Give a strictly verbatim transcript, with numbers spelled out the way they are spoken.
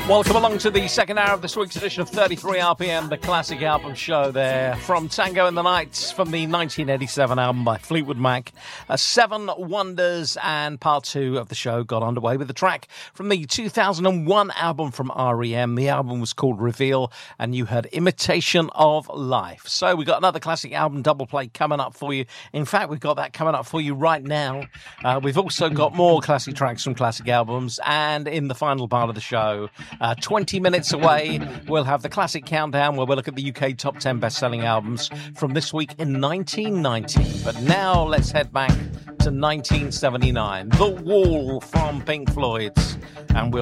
Welcome along to the second hour of this week's edition of thirty-three R P M, the classic album show there. From Tango in the Night, from the nineteen eighty-seven album by Fleetwood Mac. Uh, Seven Wonders, and part two of the show got underway with the track from the two thousand one album from R E M. The album was called Reveal, and you heard Imitation of Life. So we got another classic album double play coming up for you. In fact, we've got that coming up for you right now. Uh, we've also got more classic tracks from classic albums, and in the final part of the show, Uh, twenty minutes away, we'll have the classic countdown where we'll look at the U K top ten best-selling albums from this week in nineteen ninety. But now let's head back to nineteen seventy-nine. The Wall from Pink Floyd. And we'll